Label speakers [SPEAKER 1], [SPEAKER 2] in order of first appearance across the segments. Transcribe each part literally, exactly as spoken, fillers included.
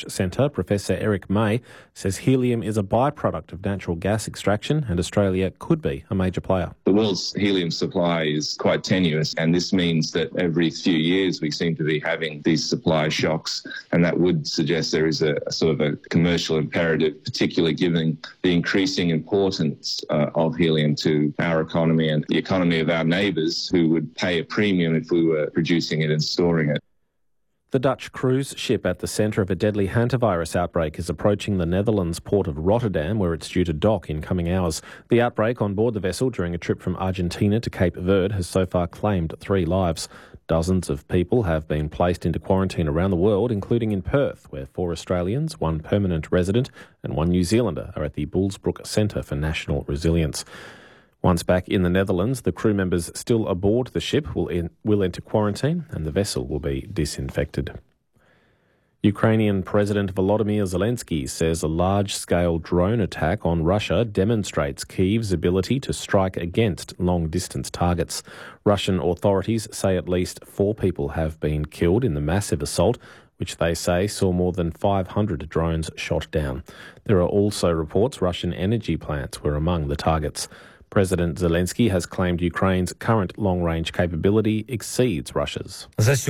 [SPEAKER 1] Research Centre, Professor Eric May, says helium is a byproduct of natural gas extraction and Australia could be a major player.
[SPEAKER 2] The world's helium supply is quite tenuous, and this means that every few years we seem to be having these supply shocks, and that would suggest there is a, a sort of a commercial imperative, particularly given the increasing importance uh, of helium to our economy and the economy of our neighbours, who would pay a premium if we were producing it and storing it.
[SPEAKER 1] The Dutch cruise ship at the centre of a deadly hantavirus outbreak is approaching the Netherlands port of Rotterdam, where it's due to dock in coming hours. The outbreak on board the vessel during a trip from Argentina to Cape Verde has so far claimed three lives. Dozens of people have been placed into quarantine around the world, including in Perth, where four Australians, one permanent resident and one New Zealander are at the Bullsbrook Centre for National Resilience. Once back in the Netherlands, the crew members still aboard the ship will, in, will enter quarantine and the vessel will be disinfected. Ukrainian President Volodymyr Zelensky says a large-scale drone attack on Russia demonstrates Kyiv's ability to strike against long-distance targets. Russian authorities say at least four people have been killed in the massive assault, which they say saw more than five hundred drones shot down. There are also reports Russian energy plants were among the targets. President Zelensky has claimed Ukraine's current long-range capability exceeds Russia's.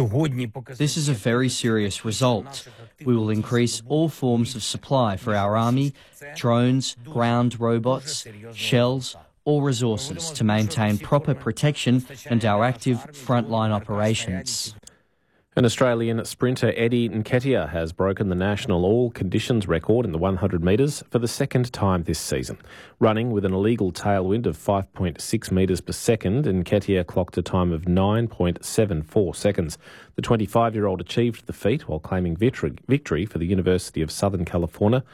[SPEAKER 3] This is a very serious result. We will increase all forms of supply for our army, drones, ground robots, shells, or resources to maintain proper protection and our active frontline operations.
[SPEAKER 1] An Australian sprinter, Eddie Nketiah, has broken the national all-conditions record in the one hundred metres for the second time this season. Running with an illegal tailwind of five point six metres per second, Nketiah clocked a time of nine point seven four seconds. The twenty-five-year-old achieved the feat while claiming victory for the University of Southern California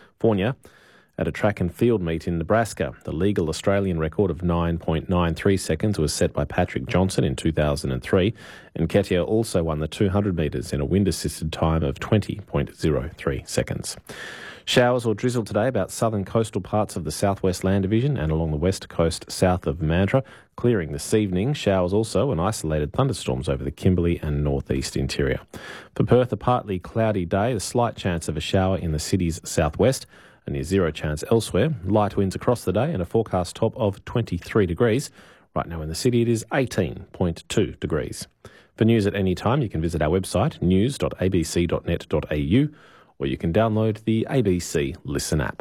[SPEAKER 1] at a track and field meet in Nebraska. The legal Australian record of nine point nine three seconds was set by Patrick Johnson in two thousand three, and Nketiah also won the two hundred metres in a wind-assisted time of twenty point zero three seconds. Showers or drizzle today about southern coastal parts of the Southwest Land Division and along the west coast south of Mandurah. Clearing this evening, showers also and isolated thunderstorms over the Kimberley and northeast interior. For Perth, a partly cloudy day, a slight chance of a shower in the city's southwest. A near zero chance elsewhere. Light winds across the day and a forecast top of twenty-three degrees. Right now in the city it is eighteen point two degrees. For news at any time, you can visit our website news dot a b c dot net dot a u or you can download the A B C Listen app.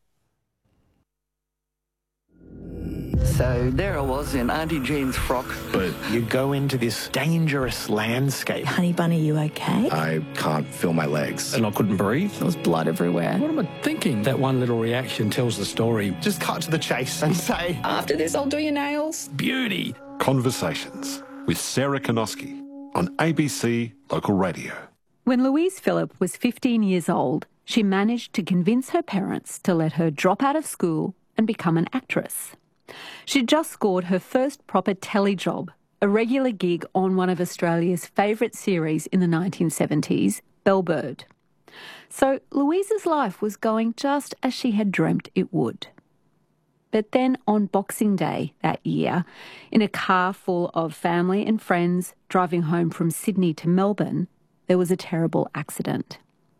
[SPEAKER 4] So there I was in Auntie Jean's frock.
[SPEAKER 5] But you go into this dangerous landscape.
[SPEAKER 6] Honey Bunny, you okay?
[SPEAKER 5] I can't feel my legs.
[SPEAKER 7] And I couldn't breathe.
[SPEAKER 6] There was blood everywhere.
[SPEAKER 7] What am I thinking? That one little reaction tells the story.
[SPEAKER 5] Just cut to the chase and say,
[SPEAKER 6] after this, I'll do your nails.
[SPEAKER 7] Beauty.
[SPEAKER 8] Conversations with Sarah Konoski on A B C Local Radio.
[SPEAKER 9] When Louise Phillip was fifteen years old, she managed to convince her parents to let her drop out of school and become an actress. She'd just scored her first proper telly job, a regular gig on one of Australia's favourite series in the nineteen seventies, Bellbird. So Louise's life was going just as she had dreamt it would. But then on Boxing Day that year, in a car full of family and friends driving home from Sydney to Melbourne, there was a terrible accident.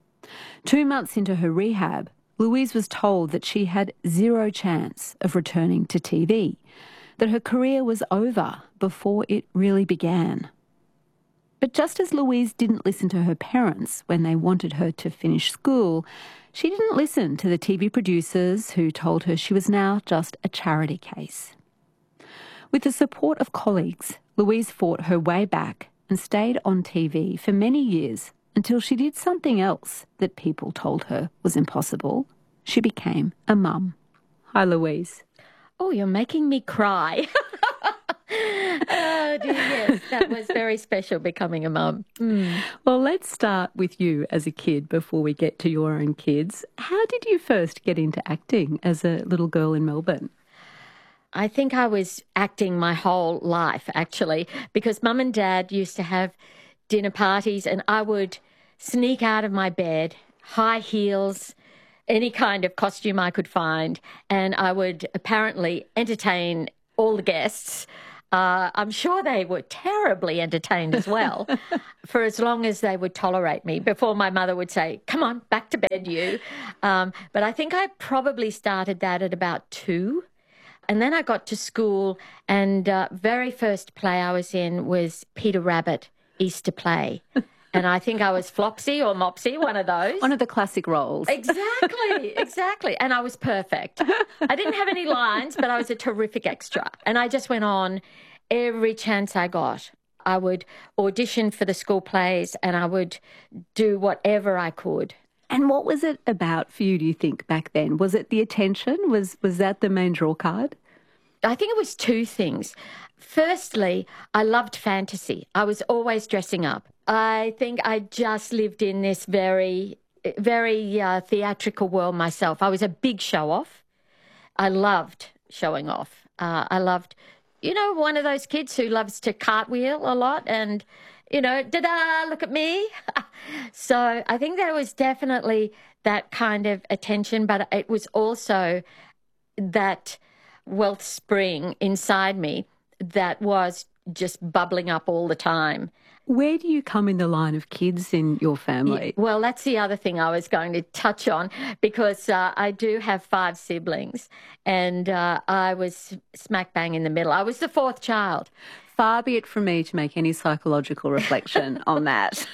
[SPEAKER 9] Two months into her rehab, Louise was told that she had zero chance of returning to T V, that her career was over before it really began. But just as Louise didn't listen to her parents when they wanted her to finish school, she didn't listen to the T V producers who told her she was now just a charity case. With the support of colleagues, Louise fought her way back and stayed on T V for many years until she did something else that people told her was impossible. She became a mum. Hi, Louise.
[SPEAKER 10] Oh, you're making me cry. Oh, dear, yes. That was very special, becoming a mum. Mm.
[SPEAKER 9] Well, let's start with you as a kid before we get to your own kids. How did you first get into acting as a little girl in Melbourne?
[SPEAKER 10] I think I was acting my whole life, actually, because Mum and Dad used to have dinner parties and I would sneak out of my bed, high heels, any kind of costume I could find, and I would apparently entertain all the guests Uh, I'm sure they were terribly entertained as well, for as long as they would tolerate me before my mother would say, come on, back to bed, you. Um, but I think I probably started that at about two. And then I got to school, and uh, very first play I was in was Peter Rabbit, Easter Play. And I think I was Flopsy or Mopsy, one of those.
[SPEAKER 9] One of the classic roles.
[SPEAKER 10] Exactly, exactly. And I was perfect. I didn't have any lines, but I was a terrific extra. And I just went on every chance I got. I would audition for the school plays, and I would do whatever I could.
[SPEAKER 9] And what was it about for you, do you think, back then? Was it the attention? Was was that the main draw card?
[SPEAKER 10] I think it was two things. Firstly, I loved fantasy. I was always dressing up. I think I just lived in this very, very uh, theatrical world myself. I was a big show-off. I loved showing off. Uh, I loved, you know, one of those kids who loves to cartwheel a lot and, you know, da-da, look at me. So I think there was definitely that kind of attention, but it was also that wealth spring inside me that was just bubbling up all the time.
[SPEAKER 9] Where do you come in the line of kids in your family?
[SPEAKER 10] Yeah, well, that's the other thing I was going to touch on, because uh, I do have five siblings, and uh, I was smack bang in the middle. I was the fourth child.
[SPEAKER 9] Far be it from me to make any psychological reflection on that.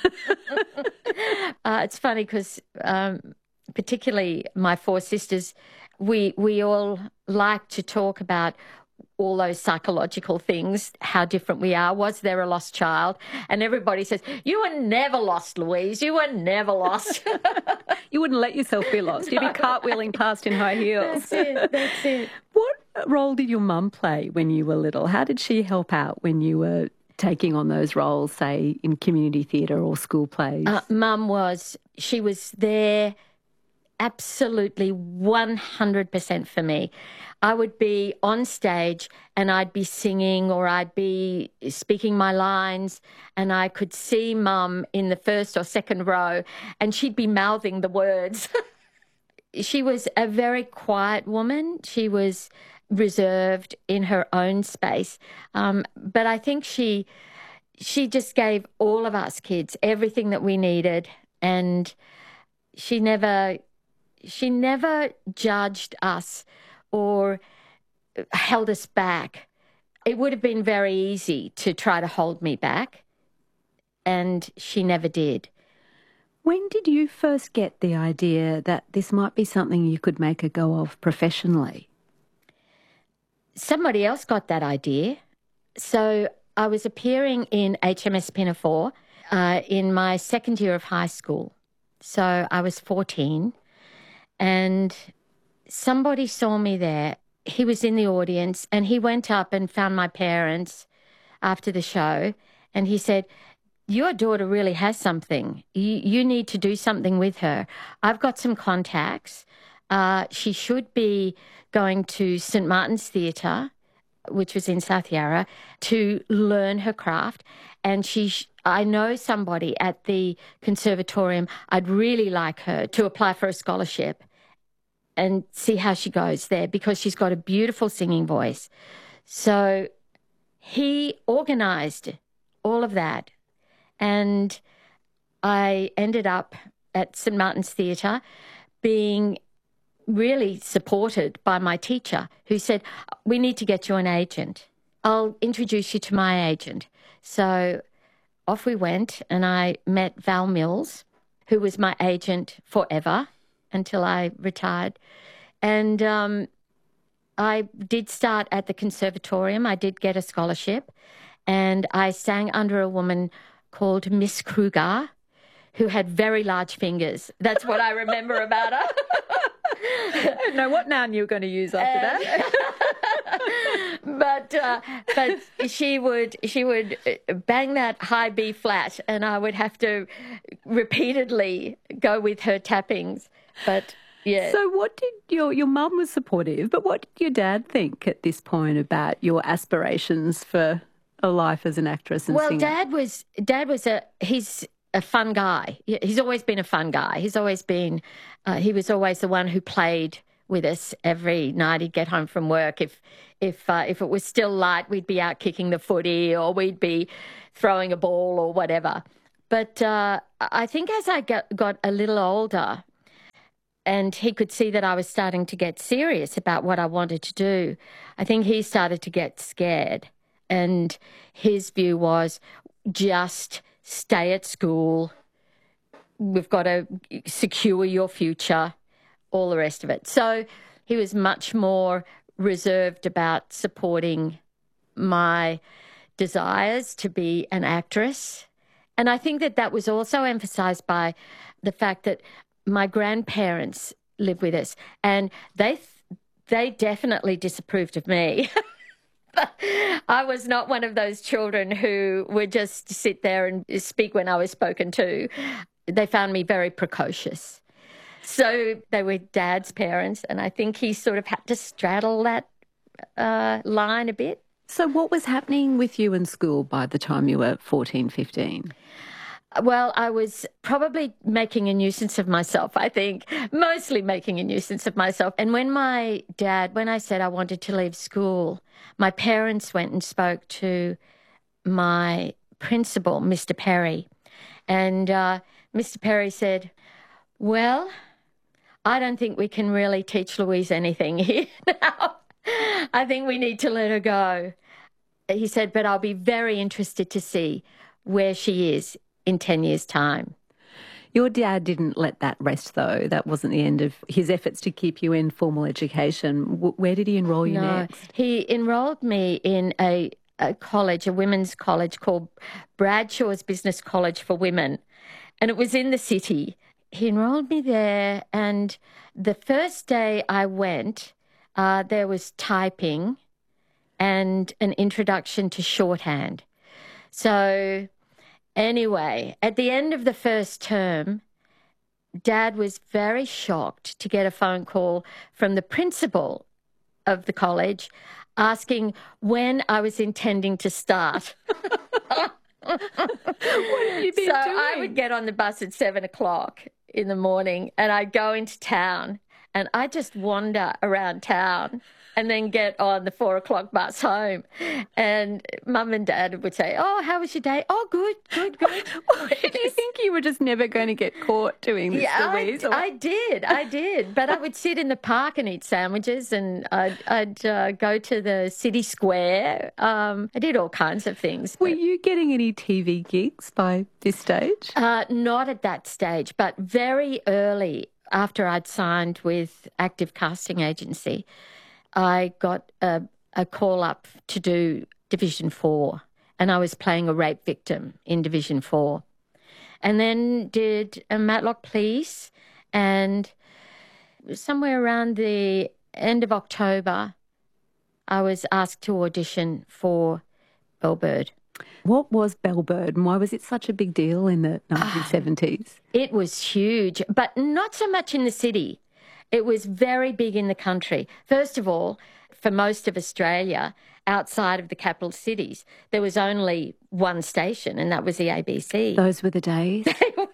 [SPEAKER 10] uh, it's funny because um, particularly my four sisters, we we all like to talk about all those psychological things, how different we are. Was there a lost child? And everybody says, you were never lost, Louise. You were never lost.
[SPEAKER 9] You wouldn't let yourself be lost. You'd be cartwheeling past in high heels.
[SPEAKER 10] That's it. That's it.
[SPEAKER 9] What role did your mum play when you were little? How did she help out when you were taking on those roles, say, in community theatre or school plays?
[SPEAKER 10] Uh, Mum was, she was there absolutely one hundred percent for me. I would be on stage and I'd be singing or I'd be speaking my lines, and I could see Mum in the first or second row and she'd be mouthing the words. She was a very quiet woman. She was reserved in her own space. Um, but I think she she just gave all of us kids everything that we needed, and she never she never judged us or held us back. It would have been very easy to try to hold me back, and she never did.
[SPEAKER 9] When did you first get the idea that this might be something you could make a go of professionally?
[SPEAKER 10] Somebody else got that idea. So I was appearing in H M S Pinafore uh, in my second year of high school. So I was fourteen, and somebody saw me there. He was in the audience, and he went up and found my parents after the show, and he said, your daughter really has something. You, you need to do something with her. I've got some contacts. Uh, she should be going to Saint Martin's Theatre, which was in South Yarra, to learn her craft. And she, sh- I know somebody at the conservatorium. I'd really like her to apply for a scholarship and see how she goes there, because she's got a beautiful singing voice. So he organised all of that. And I ended up at Saint Martin's Theatre being really supported by my teacher, who said, we need to get you an agent. I'll introduce you to my agent. So off we went, and I met Val Mills, who was my agent forever until I retired. And um, I did start at the conservatorium. I did get a scholarship, and I sang under a woman called Miss Kruger, who had very large fingers. That's what I remember about her.
[SPEAKER 9] I don't know what noun you were going to use after that.
[SPEAKER 10] but uh, but she would she would bang that high B flat, and I would have to repeatedly go with her tappings. But yeah.
[SPEAKER 9] So what did your your mum was supportive, but what did your dad think at this point about your aspirations for a life as an actress and
[SPEAKER 10] well,
[SPEAKER 9] singer?
[SPEAKER 10] Well, Dad was Dad was a he's a fun guy. He's always been a fun guy. He's always been uh, he was always the one who played with us every night. He'd get home from work. If if uh, if it was still light, we'd be out kicking the footy or we'd be throwing a ball or whatever. But uh, I think as I got, got a little older and he could see that I was starting to get serious about what I wanted to do, I think he started to get scared. And his view was just stay at school. We've got to secure your future, all the rest of it. So he was much more reserved about supporting my desires to be an actress. And I think that that was also emphasised by the fact that my grandparents live with us, and they they definitely disapproved of me. I was not one of those children who would just sit there and speak when I was spoken to. They found me very precocious. So they were Dad's parents, and I think he sort of had to straddle that uh, line a bit.
[SPEAKER 9] So what was happening with you in school by the time you were fourteen, fifteen?
[SPEAKER 10] Well, I was probably making a nuisance of myself, I think, mostly making a nuisance of myself. And when my dad, when I said I wanted to leave school, my parents went and spoke to my principal, Mister Perry. And uh, Mister Perry said, well, I don't think we can really teach Louise anything here now. I think we need to let her go. He said, but I'll be very interested to see where she is in ten years' time.
[SPEAKER 9] Your dad didn't let that rest, though. That wasn't the end of his efforts to keep you in formal education. W- where did he enrol you
[SPEAKER 10] no,
[SPEAKER 9] next?
[SPEAKER 10] He enrolled me in a, a college, a women's college called Bradshaw's Business College for Women, and it was in the city. He enrolled me there, and the first day I went, uh, there was typing and an introduction to shorthand. So anyway, at the end of the first term, Dad was very shocked to get a phone call from the principal of the college asking when I was intending to start.
[SPEAKER 9] What have you been
[SPEAKER 10] so
[SPEAKER 9] doing?
[SPEAKER 10] I would get on the bus at seven o'clock in the morning and I'd go into town and I'd just wander around town and then get on the four o'clock bus home. And Mum and Dad would say, oh, how was your day? Oh, good, good, good.
[SPEAKER 9] Well, did you think you were just never going to get caught doing this,
[SPEAKER 10] Yeah,
[SPEAKER 9] Louise?
[SPEAKER 10] I,
[SPEAKER 9] or...
[SPEAKER 10] I did, I did. But I would sit in the park and eat sandwiches, and I'd, I'd uh, go to the city square. Um, I did all kinds of things.
[SPEAKER 9] Were you getting any T V gigs by this stage?
[SPEAKER 10] Uh, not at that stage, but very early after I'd signed with Active Casting Agency, I got a, a call up to do Division Four, and I was playing a rape victim in Division Four, and then did a Matlock Police, and somewhere around the end of October, I was asked to audition for Bellbird.
[SPEAKER 9] What was Bellbird and why was it such a big deal in the nineteen seventies?
[SPEAKER 10] It was huge, but not so much in the city. It was very big in the country. First of all, for most of Australia, outside of the capital cities, there was only one station, and that was the A B C.
[SPEAKER 9] Those were the days.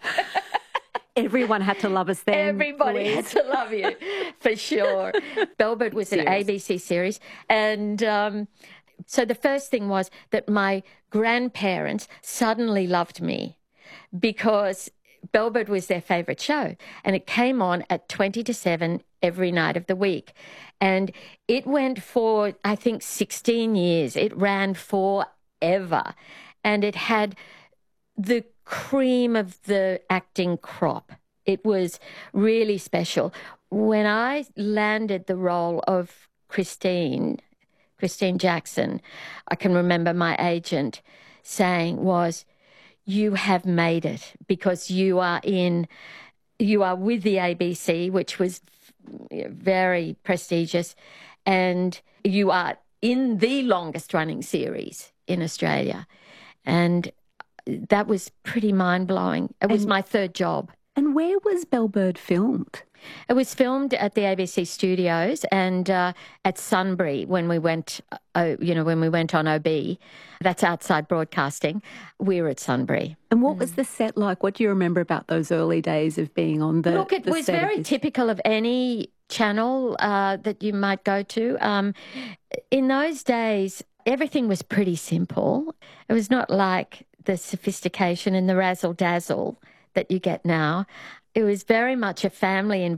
[SPEAKER 9] Everyone had to love us then.
[SPEAKER 10] Everybody
[SPEAKER 9] Louise.
[SPEAKER 10] had to love you, for sure. Bellbird was an A B C series. And um, so the first thing was that my grandparents suddenly loved me because Bellbird was their favourite show, and it came on at twenty to seven every night of the week. And it went for, I think, sixteen years. It ran forever. And it had the cream of the acting crop. It was really special. When I landed the role of Christine, Christine Jackson, I can remember my agent saying was, you have made it because you are in, you are with the A B C, which was very prestigious, and you are in the longest running series in Australia. And that was pretty mind-blowing. It was and, my third job.
[SPEAKER 9] And where was Bellbird filmed?
[SPEAKER 10] It was filmed at the A B C studios and uh, at Sunbury when we went, uh, you know, when we went on O B. That's outside broadcasting. We were at Sunbury.
[SPEAKER 9] And what mm. was the set like? What do you remember about those early days of being on the
[SPEAKER 10] Look, it
[SPEAKER 9] the
[SPEAKER 10] was
[SPEAKER 9] set
[SPEAKER 10] very typical of any channel uh, that you might go to. Um, in those days, everything was pretty simple. It was not like the sophistication and the razzle-dazzle that you get now. It was very much a family environment.